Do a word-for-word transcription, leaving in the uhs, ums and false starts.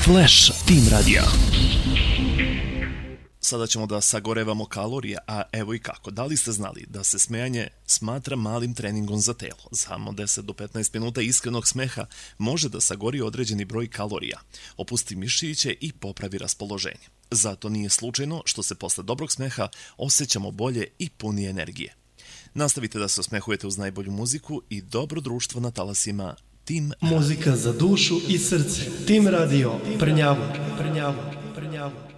Flash Team Radio. Sada ćemo da sagorevamo kalorije, a evo i kako. Da li ste znali da se smejanje smatra malim treningom za telo? Samo deset do petnaest minuta iskrenog smeha može da sagori određeni broj kalorija, opusti mišiće i popravi raspoloženje. Zato nije slučajno što se posle dobrog smeha osjećamo bolje i punije energije. Nastavite da se osmehujete uz najbolju muziku i dobro društvo na talasima Team Radio. Muzika za dušu i srce. Team Radio, Prnjavor, Prnjavor, Prnjavor.